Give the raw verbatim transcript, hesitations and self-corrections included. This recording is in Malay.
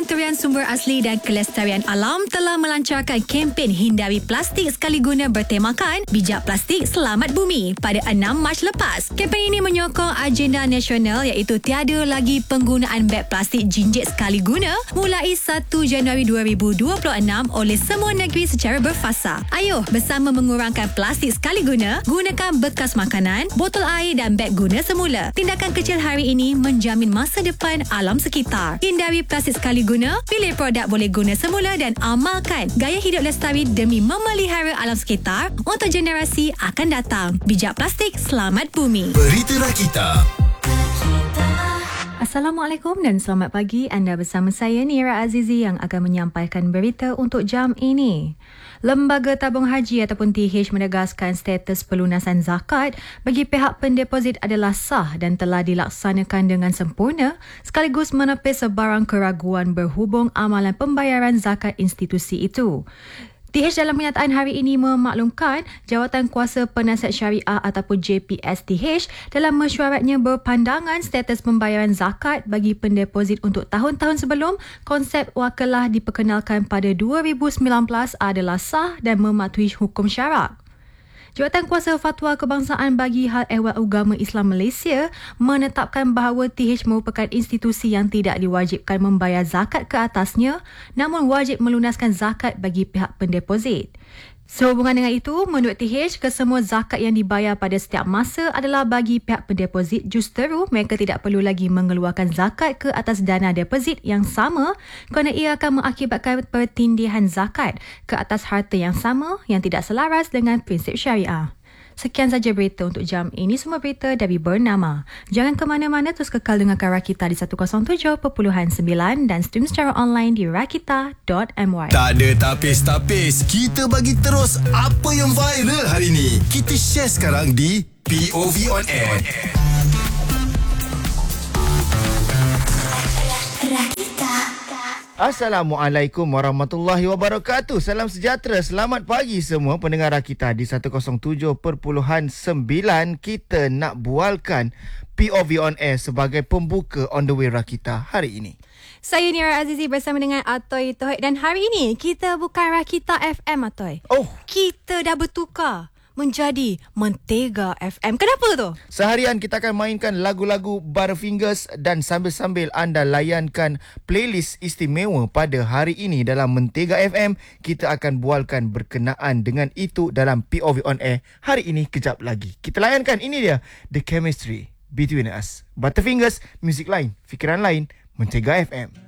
Kementerian Sumber Asli dan Kelestarian Alam telah melancarkan kempen hindari plastik sekali guna bertemakan Bijak Plastik Selamat Bumi pada enam Mac lepas. Kempen ini menyokong agenda nasional iaitu tiada lagi penggunaan beg plastik jinjit sekali guna mulai satu Januari dua ribu dua puluh enam oleh semua negeri secara berfasa. Ayuh bersama mengurangkan plastik sekali guna, gunakan bekas makanan, botol air dan beg guna semula. Tindakan kecil hari ini menjamin masa depan alam sekitar. Hindari plastik sekali guna, pilih produk boleh guna semula dan amalkan gaya hidup lestari demi memelihara alam sekitar untuk generasi akan datang. Bijak Plastik Selamat Bumi. Berita Rakita. Assalamualaikum dan selamat pagi. Anda bersama saya Nira Azizi yang akan menyampaikan berita untuk jam ini. Lembaga Tabung Haji ataupun T H menegaskan status pelunasan zakat bagi pihak pendeposit adalah sah dan telah dilaksanakan dengan sempurna sekaligus menepis sebarang keraguan berhubung amalan pembayaran zakat institusi itu. T H dalam kenyataan hari ini memaklumkan Jawatan Kuasa Penasihat Syariah ataupun J P S T H dalam mesyuaratnya berpandangan status pembayaran zakat bagi pendeposit untuk tahun-tahun sebelum konsep wakalah diperkenalkan pada dua ribu sembilan belas adalah sah dan mematuhi hukum syarak. Jawatan Kuasa Fatwa Kebangsaan bagi Hal Ehwal Agama Islam Malaysia menetapkan bahawa T H merupakan institusi yang tidak diwajibkan membayar zakat ke atasnya namun wajib melunaskan zakat bagi pihak pendeposit. Sehubungan dengan itu, menurut T H, kesemua zakat yang dibayar pada setiap masa adalah bagi pihak pendeposit, justeru mereka tidak perlu lagi mengeluarkan zakat ke atas dana deposit yang sama kerana ia akan mengakibatkan pertindihan zakat ke atas harta yang sama yang tidak selaras dengan prinsip syariah. Sekian saja berita untuk jam ini. Semua berita dari Bernama. Jangan ke mana-mana, terus kekal dengarkan Rakita di seratus tujuh perpuluhan sembilan dan stream secara online di rakita dot my. Tak ada tapis-tapis. Kita bagi terus apa yang viral hari ini. Kita share sekarang di P O V On Air. Assalamualaikum warahmatullahi wabarakatuh. Salam sejahtera. Selamat pagi semua pendengar Rakita di seratus tujuh perpuluhan sembilan. Kita nak bualkan P O V On Air sebagai pembuka On The Way Rakita hari ini. Saya Nira Azizi bersama dengan Atoy Tohid dan hari ini kita bukan Rakita F M, Atoy. Oh, kita dah bertukar menjadi Mentega F M. Kenapa tu? Seharian kita akan mainkan lagu-lagu Butterfingers dan sambil-sambil anda layankan playlist istimewa pada hari ini dalam Mentega F M. Kita akan bualkan berkenaan dengan itu dalam P O V On Air hari ini kejap lagi. Kita layankan, ini dia, The Chemistry Between Us. Butterfingers, muzik lain, fikiran lain, Mentega F M.